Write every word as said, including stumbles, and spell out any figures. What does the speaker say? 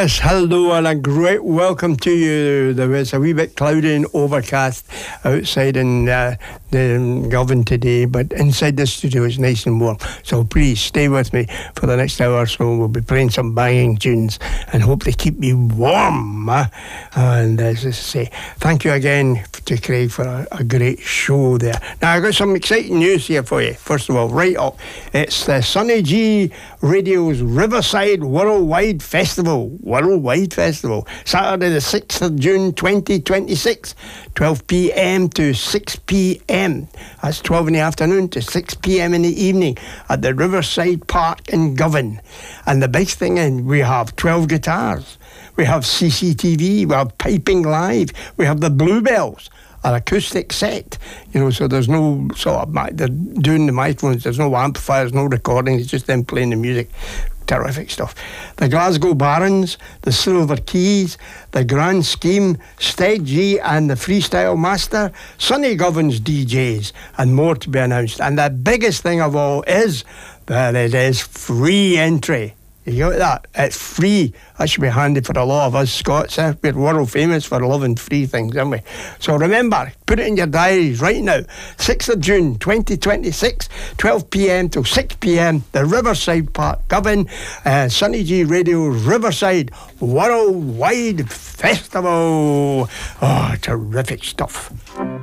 Yes, hello and a great welcome to you. There was a wee bit cloudy and overcast outside in uh, the Govan today, but inside the studio it's nice and warm. So please stay with me for the next hour or so. We'll be playing some banging tunes and hope they keep me warm. Uh, and as I say, thank you again to Craig for a, a great show there. Now I've got some exciting news here for you. First of all, right up, it's the Sonny G Radio's Riverside Worldwide Festival. Worldwide Festival. Saturday the sixth of June twenty twenty-six. twelve p.m. to six p.m. That's twelve in the afternoon to six p.m. in the evening at the Riverside Park in Govan. And the big thing is we have twelve guitars. We have C C T V. We have piping live. We have the Bluebells. An acoustic set, you know, so there's no sort of, mic- they're doing the microphones, there's no amplifiers, no recording, it's just them playing the music. Terrific stuff. The Glasgow Barons, the Silver Keys, the Grand Scheme, Stead G and the Freestyle Master, Sonny Govan's D Js, and more to be announced. And the biggest thing of all is that it is free entry. You got that? It's free. That should be handy for a lot of us Scots. Eh? We're world famous for loving free things, aren't we? So remember, put it in your diaries right now. sixth of June twenty twenty-six, twelve p.m. till six p.m. The Riverside Park, Govan, uh, Sonny G Radio Riverside Worldwide Festival. Oh, terrific stuff.